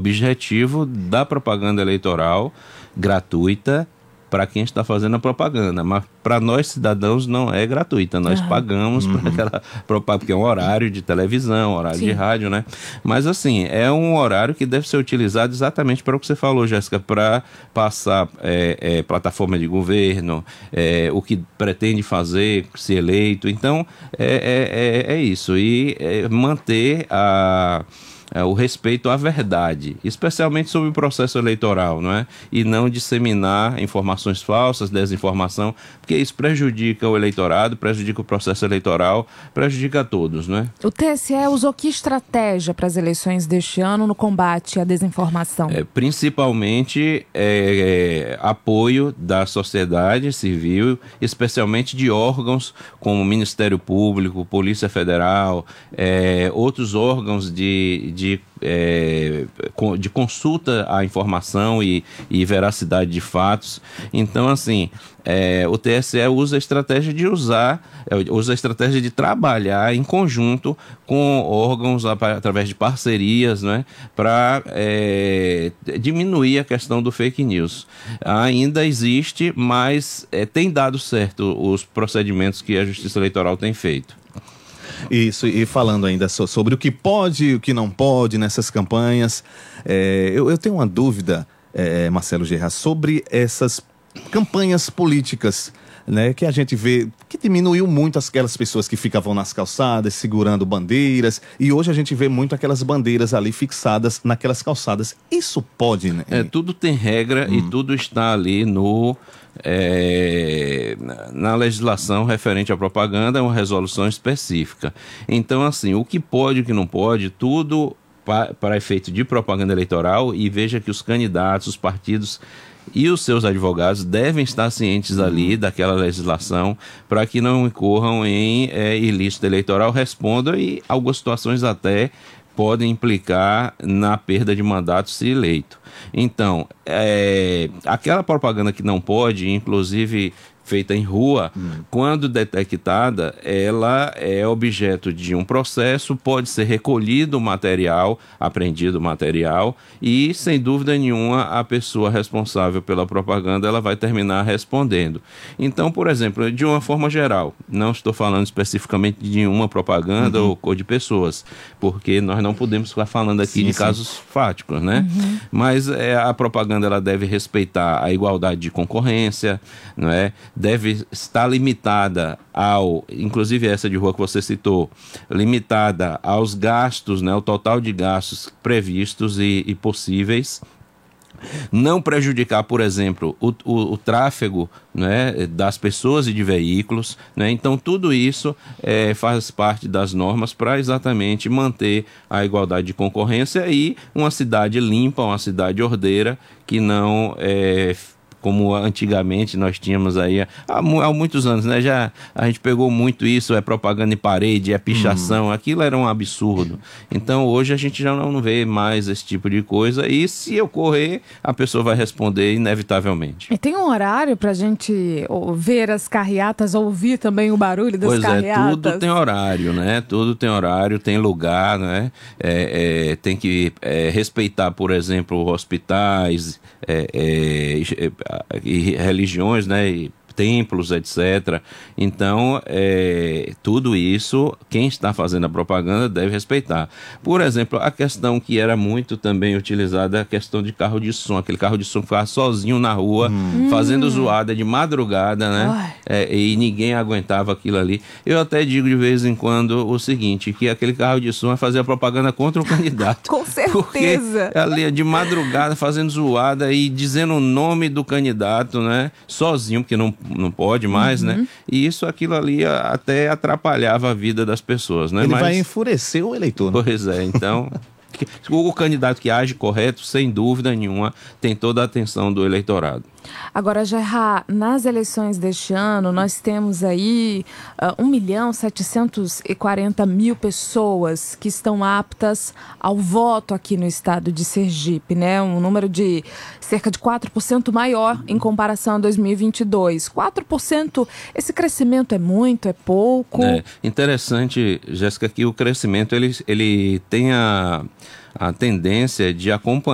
objetivo da propaganda eleitoral gratuita para quem está fazendo a propaganda, mas para nós cidadãos não é gratuita, nós pagamos para aquela propaganda, porque é um horário de televisão, horário de rádio, né? Mas assim, é um horário que deve ser utilizado exatamente para o que você falou, Jéssica, para passar plataforma de governo, o que pretende fazer, se eleito, então é isso, e manter o respeito à verdade, especialmente sobre o processo eleitoral, não é? E não disseminar informações falsas, desinformação, porque isso prejudica o eleitorado, prejudica o processo eleitoral, prejudica a todos, não é? O TSE usou que estratégia para as eleições deste ano no combate à desinformação? Principalmente apoio da sociedade civil, especialmente de órgãos como o Ministério Público, Polícia Federal, outros órgãos de consulta à informação e veracidade de fatos. Então, assim, o TSE usa a estratégia de trabalhar em conjunto com órgãos através de parcerias, né, para diminuir a questão do fake news. Ainda existe, mas tem dado certo os procedimentos que a Justiça Eleitoral tem feito. Isso, e falando ainda sobre o que pode e o que não pode nessas campanhas, eu tenho uma dúvida, Marcelo Gerra, sobre essas campanhas políticas, né, que a gente vê que diminuiu muito aquelas pessoas que ficavam nas calçadas segurando bandeiras, e hoje a gente vê muito aquelas bandeiras ali fixadas naquelas calçadas. Isso pode, né? Tudo tem regra e tudo está ali na legislação referente à propaganda, é uma resolução específica. Então, assim, o que pode e o que não pode, tudo para efeito de propaganda eleitoral, e veja que os candidatos, os partidos e os seus advogados devem estar cientes ali daquela legislação para que não incorram em ilícito eleitoral, respondam, e algumas situações até podem implicar na perda de mandato se eleito. Então, aquela propaganda que não pode, inclusive feita em rua, quando detectada, ela é objeto de um processo, pode ser recolhido o material, apreendido o material, e, sem dúvida nenhuma, a pessoa responsável pela propaganda, ela vai terminar respondendo. Então, por exemplo, de uma forma geral, não estou falando especificamente de uma propaganda ou de pessoas, porque nós não podemos ficar falando aqui de casos fáticos, né? Mas a propaganda, ela deve respeitar a igualdade de concorrência, não é? Deve estar limitada inclusive essa de rua que você citou, limitada aos gastos, né, o total de gastos previstos e possíveis. Não prejudicar, por exemplo, o tráfego, né, das pessoas e de veículos, né? Então tudo isso faz parte das normas para exatamente manter a igualdade de concorrência e uma cidade limpa, uma cidade ordeira, que não como antigamente nós tínhamos aí há muitos anos, né? Já a gente pegou muito isso, propaganda em parede, pichação, aquilo era um absurdo. Então hoje a gente já não vê mais esse tipo de coisa, e se ocorrer, a pessoa vai responder inevitavelmente. E tem um horário pra gente ver as carreatas, ouvir também o barulho das carreatas? Tudo tem horário, né? Tudo tem horário, tem lugar, né? Tem que respeitar, por exemplo, hospitais, e religiões, né, e templos, etc. Então, tudo isso, quem está fazendo a propaganda deve respeitar. Por exemplo, a questão que era muito também utilizada, a questão de carro de som, aquele carro de som que ficava sozinho na rua, fazendo zoada de madrugada, né? E ninguém aguentava aquilo ali. Eu até digo de vez em quando o seguinte, que aquele carro de som é fazer a propaganda contra o candidato. Com certeza! Porque ali de madrugada fazendo zoada e dizendo o nome do candidato, né? Sozinho, porque não pode mais, né? E aquilo ali até atrapalhava a vida das pessoas, né? Ele vai enfurecer o eleitor, né? Pois é, então o candidato que age correto, sem dúvida nenhuma, tem toda a atenção do eleitorado. Agora, Gerra, nas eleições deste ano, nós temos aí 1.740.000 pessoas que estão aptas ao voto aqui no estado de Sergipe, né? Um número de cerca de 4% maior em comparação a 2022. 4%, esse crescimento é muito, é pouco? Interessante, Jéssica, que o crescimento ele tem a tendência de acompanhar